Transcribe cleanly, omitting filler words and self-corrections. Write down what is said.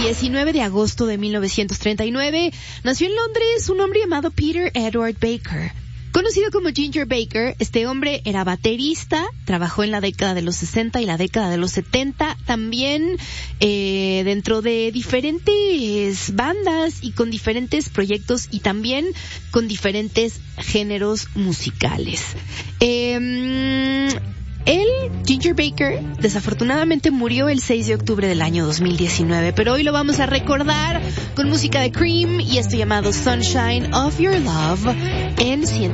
19 de agosto de 1939 nació en Londres un hombre llamado Peter Edward Baker. Conocido como Ginger Baker, este hombre era baterista, trabajó en la década de los 60 y la década de los 70, también dentro de diferentes bandas y con diferentes proyectos y también con diferentes géneros musicales. Ginger Baker, desafortunadamente murió el 6 de octubre del año 2019, pero hoy lo vamos a recordar con música de Cream y esto llamado Sunshine of Your Love en 100.